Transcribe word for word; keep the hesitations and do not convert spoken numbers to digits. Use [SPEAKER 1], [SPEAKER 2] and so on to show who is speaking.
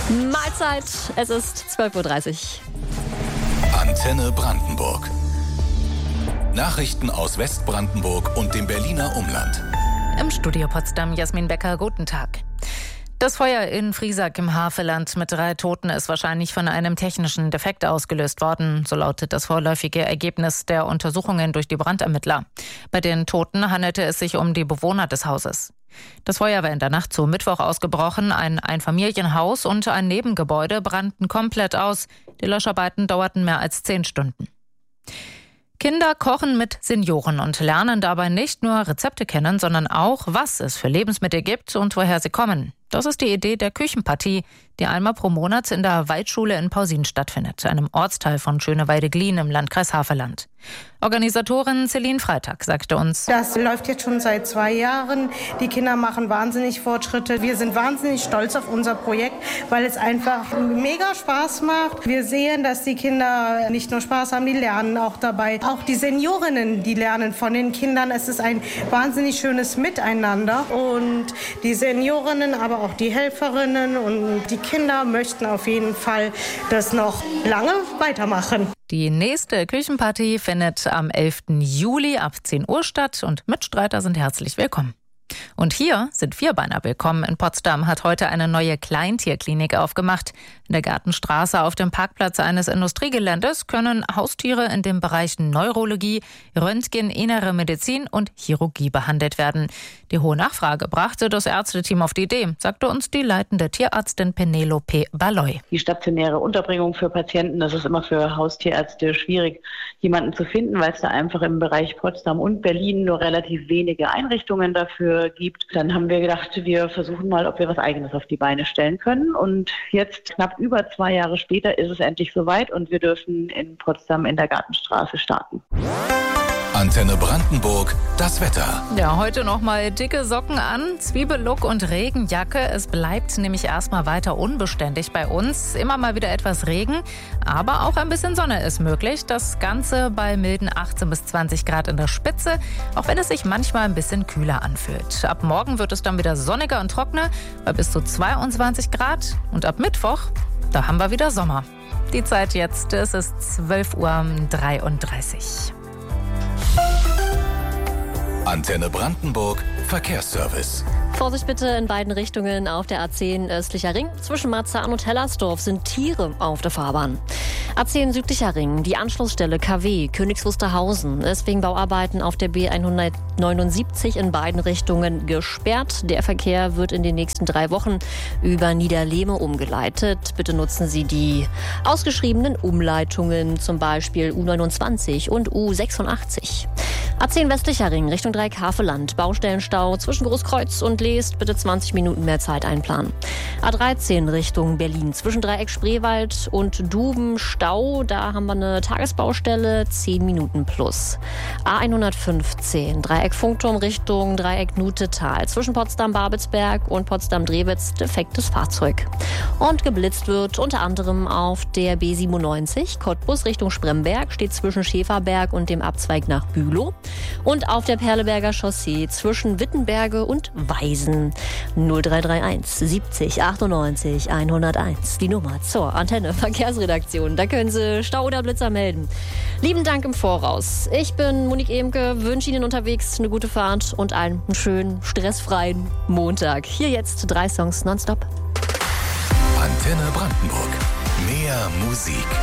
[SPEAKER 1] Mahlzeit, es ist zwölf Uhr dreißig.
[SPEAKER 2] Antenne Brandenburg. Nachrichten aus Westbrandenburg und dem Berliner Umland.
[SPEAKER 3] Im Studio Potsdam Jasmin Becker, guten Tag. Das Feuer in Friesack im Havelland mit drei Toten ist wahrscheinlich von einem technischen Defekt ausgelöst worden. So lautet das vorläufige Ergebnis der Untersuchungen durch die Brandermittler. Bei den Toten handelte es sich um die Bewohner des Hauses. Das Feuer war in der Nacht zu Mittwoch ausgebrochen. Ein Einfamilienhaus und ein Nebengebäude brannten komplett aus. Die Löscharbeiten dauerten mehr als zehn Stunden. Kinder kochen mit Senioren und lernen dabei nicht nur Rezepte kennen, sondern auch, was es für Lebensmittel gibt und woher sie kommen. Das ist die Idee der Küchenpartie, die einmal pro Monat in der Waldschule in Pausin stattfindet, einem Ortsteil von Schöneweide-Glien im Landkreis Havelland. Organisatorin Celine Freitag sagte uns:
[SPEAKER 4] Das läuft jetzt schon seit zwei Jahren. Die Kinder machen wahnsinnig Fortschritte. Wir sind wahnsinnig stolz auf unser Projekt, weil es einfach mega Spaß macht. Wir sehen, dass die Kinder nicht nur Spaß haben, die lernen auch dabei. Auch die Seniorinnen, die lernen von den Kindern. Es ist ein wahnsinnig schönes Miteinander. Und die Seniorinnen, aber auch die Helferinnen und die Kinder möchten auf jeden Fall das noch lange weitermachen.
[SPEAKER 3] Die nächste Küchenpartie findet am elften Juli ab zehn Uhr statt und Mitstreiter sind herzlich willkommen. Und hier sind Vierbeiner willkommen. In Potsdam hat heute eine neue Kleintierklinik aufgemacht. In der Gartenstraße auf dem Parkplatz eines Industriegeländes können Haustiere in den Bereichen Neurologie, Röntgen, innere Medizin und Chirurgie behandelt werden. Die hohe Nachfrage brachte das Ärzteteam auf die Idee, sagte uns die leitende Tierärztin Penelope Balloy.
[SPEAKER 5] Die stationäre Unterbringung für Patienten, das ist immer für Haustierärzte schwierig, jemanden zu finden, weil es da einfach im Bereich Potsdam und Berlin nur relativ wenige Einrichtungen dafür gibt. Dann haben wir gedacht, wir versuchen mal, ob wir was Eigenes auf die Beine stellen können. Und jetzt, knapp über zwei Jahre später, ist es endlich soweit und wir dürfen in Potsdam in der Gartenstraße starten.
[SPEAKER 2] Antenne Brandenburg, das Wetter.
[SPEAKER 3] Ja, heute noch mal dicke Socken an, Zwiebellook und Regenjacke. Es bleibt nämlich erstmal weiter unbeständig bei uns. Immer mal wieder etwas Regen, aber auch ein bisschen Sonne ist möglich. Das Ganze bei milden achtzehn bis zwanzig Grad in der Spitze, auch wenn es sich manchmal ein bisschen kühler anfühlt. Ab morgen wird es dann wieder sonniger und trockener bei bis zu zweiundzwanzig Grad. Und ab Mittwoch, da haben wir wieder Sommer. Die Zeit jetzt, es ist zwölf Uhr dreiunddreißig.
[SPEAKER 2] Antenne Brandenburg, Verkehrsservice.
[SPEAKER 1] Vorsicht bitte in beiden Richtungen auf der A zehn östlicher Ring. Zwischen Marzahn und Hellersdorf sind Tiere auf der Fahrbahn. A zehn südlicher Ring, die Anschlussstelle K W Königs Wusterhausen ist wegen Bauarbeiten auf der B hundertneunundsiebzig in beiden Richtungen gesperrt. Der Verkehr wird in den nächsten drei Wochen über Niederlehme umgeleitet. Bitte nutzen Sie die ausgeschriebenen Umleitungen, zum Beispiel U neunundzwanzig und U sechsundachtzig. A zehn westlicher Ring Richtung Dreieck-Havelland. Baustellenstau zwischen Großkreuz und Leest. Bitte zwanzig Minuten mehr Zeit einplanen. A dreizehn Richtung Berlin zwischen Dreieck Spreewald und Duben Stau. Da haben wir eine Tagesbaustelle. zehn Minuten plus. A hundertfünfzehn Dreieck Funkturm Richtung Dreieck Nutetal. Zwischen Potsdam-Babelsberg und Potsdam-Drewitz defektes Fahrzeug. Und geblitzt wird unter anderem auf der B siebenundneunzig. Cottbus Richtung Spremberg steht zwischen Schäferberg und dem Abzweig nach Bülow. Und auf der Perleberger Chaussee zwischen Wittenberge und Weisen. null drei drei eins siebzig achtundneunzig hunderteins. Die Nummer zur Antenne Verkehrsredaktion. Da können Sie Stau oder Blitzer melden. Lieben Dank im Voraus. Ich bin Monique Ehmke, wünsche Ihnen unterwegs eine gute Fahrt und einen schönen, stressfreien Montag. Hier jetzt drei Songs nonstop.
[SPEAKER 2] Antenne Brandenburg. Mehr Musik.